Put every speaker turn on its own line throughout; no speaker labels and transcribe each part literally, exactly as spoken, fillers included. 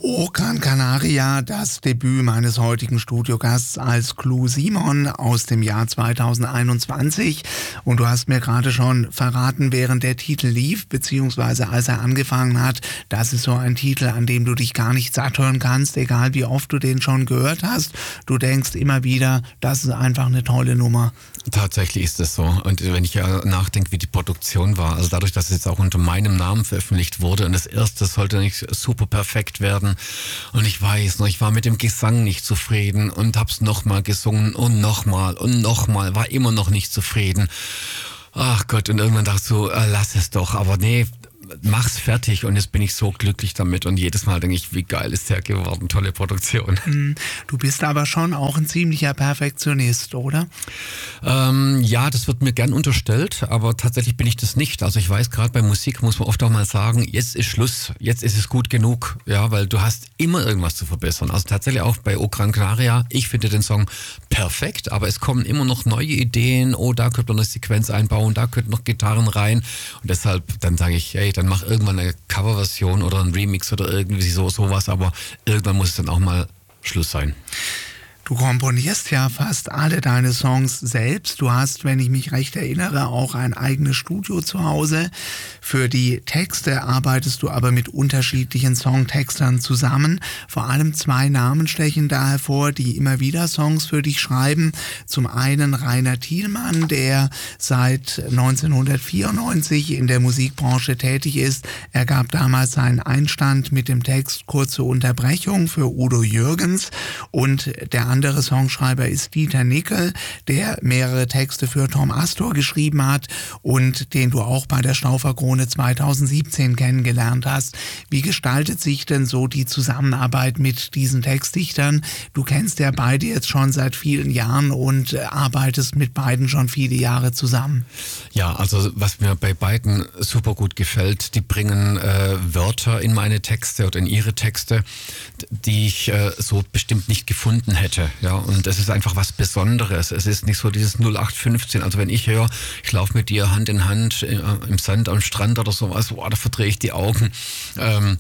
O Gran Canaria, das Debüt meines heutigen Studiogasts als Clou Simon aus dem Jahr zweitausendeinundzwanzig. Und du hast mir gerade schon verraten, während der Titel lief, beziehungsweise als er angefangen hat, das ist so ein Titel, an dem du dich gar nicht satt hören kannst, egal wie oft du den schon gehört hast. Du denkst immer wieder, das ist einfach eine tolle Nummer.
Tatsächlich ist es so. Und wenn ich ja nachdenke, wie die Produktion war, also dadurch, dass es jetzt auch unter meinem Namen veröffentlicht wurde und das erste sollte nicht super perfekt werden und ich weiß noch, ich war mit dem Gesang nicht zufrieden und hab's nochmal gesungen und nochmal und nochmal, war immer noch nicht zufrieden. Ach Gott, und irgendwann dachte ich so, äh, lass es doch, aber nee, mach's fertig und jetzt bin ich so glücklich damit und jedes Mal denke ich, wie geil ist der geworden, tolle Produktion.
Du bist aber schon auch ein ziemlicher Perfektionist, oder?
Ähm, ja, das wird mir gern unterstellt, aber tatsächlich bin ich das nicht. Also ich weiß, gerade bei Musik muss man oft auch mal sagen, jetzt ist Schluss, jetzt ist es gut genug, ja, weil du hast immer irgendwas zu verbessern. Also tatsächlich auch bei O Gran Canaria, ich finde den Song perfekt, aber es kommen immer noch neue Ideen, oh, da könnte man eine Sequenz einbauen, da könnten noch Gitarren rein und deshalb, dann sage ich, hey, dann mach irgendwann eine Coverversion oder ein Remix oder irgendwie so sowas, aber irgendwann muss es dann auch mal Schluss sein.
Du komponierst ja fast alle deine Songs selbst. Du hast, wenn ich mich recht erinnere, auch ein eigenes Studio zu Hause. Für die Texte arbeitest du aber mit unterschiedlichen Songtextern zusammen. Vor allem zwei Namen stechen da hervor, die immer wieder Songs für dich schreiben. Zum einen Rainer Thielmann, der seit neunzehnhundertvierundneunzig in der Musikbranche tätig ist. Er gab damals seinen Einstand mit dem Text Kurze Unterbrechung für Udo Jürgens. Und der andere Songschreiber ist Dieter Nickel, der mehrere Texte für Tom Astor geschrieben hat und den du auch bei der Stauffer-Krone zweitausendsiebzehn kennengelernt hast. Wie gestaltet sich denn so die Zusammenarbeit mit diesen Textdichtern? Du kennst ja beide jetzt schon seit vielen Jahren und arbeitest mit beiden schon viele Jahre zusammen.
Ja, also was mir bei beiden super gut gefällt, die bringen äh, Wörter in meine Texte oder in ihre Texte, die ich äh, so bestimmt nicht gefunden hätte. Ja, und es ist einfach was Besonderes. Es ist nicht so dieses null acht fünfzehn. Also wenn ich höre, ich laufe mit dir Hand in Hand im Sand am Strand oder sowas, boah, da verdrehe ich die Augen. Ähm,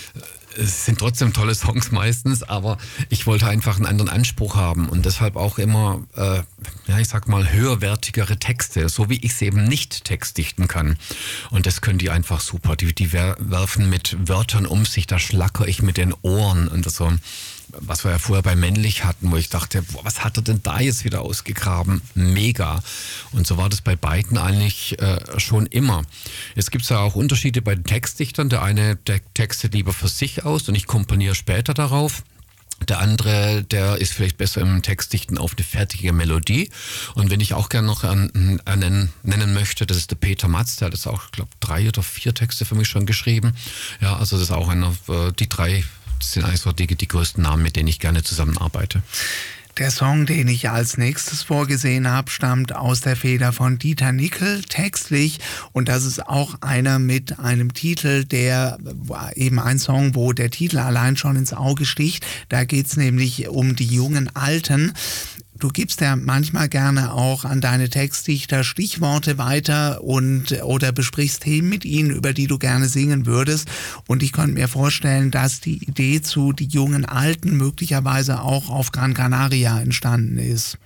es sind trotzdem tolle Songs meistens, aber ich wollte einfach einen anderen Anspruch haben und deshalb auch immer, äh, ja, ich sag mal, höherwertigere Texte, so wie ich sie eben nicht textdichten kann. Und das können die einfach super. Die, die werfen mit Wörtern um sich, da schlacker ich mit den Ohren und so. Was wir ja vorher bei Männlich hatten, wo ich dachte, boah, was hat er denn da jetzt wieder ausgegraben? Mega. Und so war das bei beiden eigentlich äh, schon immer. Jetzt gibt es ja auch Unterschiede bei den Textdichtern. Der eine der textet lieber für sich aus und ich komponiere später darauf. Der andere, der ist vielleicht besser im Textdichten auf eine fertige Melodie. Und wenn ich auch gerne noch einen, einen nennen möchte, das ist der Peter Matz, der hat jetzt auch, glaube ich, drei oder vier Texte für mich schon geschrieben. Ja, also das ist auch einer, die drei, das sind eigentlich so die, die größten Namen, mit denen ich gerne zusammenarbeite.
Der Song, den ich als nächstes vorgesehen habe, stammt aus der Feder von Dieter Nickel, textlich. Und das ist auch einer mit einem Titel, der eben ein Song, wo der Titel allein schon ins Auge sticht. Da geht's nämlich um die jungen Alten. Du gibst ja manchmal gerne auch an deine Textdichter Stichworte weiter und oder besprichst Themen mit ihnen, über die du gerne singen würdest. Und ich könnte mir vorstellen, dass die Idee zu Die jungen Alten möglicherweise auch auf Gran Canaria entstanden ist.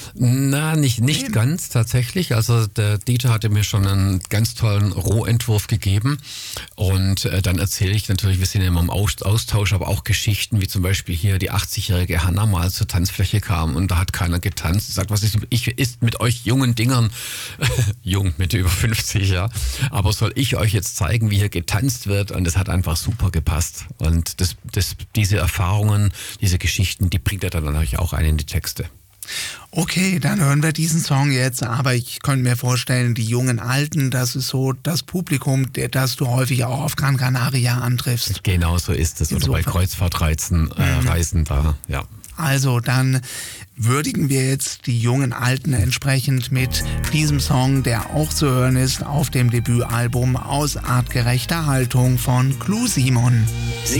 Na, nicht, nicht
nee.
ganz tatsächlich. Also der Dieter hatte mir schon einen ganz tollen Rohentwurf gegeben und äh, dann erzähle ich natürlich, wir sind ja immer im Austausch, aber auch Geschichten, wie zum Beispiel hier die achtzigjährige Hanna mal zur Tanzfläche kam und da hat keiner getanzt. Sie sagt, was ist, ich, ist mit euch jungen Dingern, jung mit über fünfzig, ja, aber soll ich euch jetzt zeigen, wie hier getanzt wird? Und das hat einfach super gepasst. Und das, das, diese Erfahrungen, diese Geschichten, die bringt er dann natürlich auch ein in die Texte.
Okay, dann hören wir diesen Song jetzt, aber ich könnte mir vorstellen, die jungen Alten, das ist so das Publikum, das du häufig auch auf Gran Canaria antriffst.
Genau so ist es, oder bei Kreuzfahrtreisen, äh,
mhm.
Reisen da, ja.
Also dann würdigen wir jetzt die jungen Alten entsprechend mit diesem Song, der auch zu hören ist auf dem Debütalbum Aus artgerechter Haltung von Clou Simon.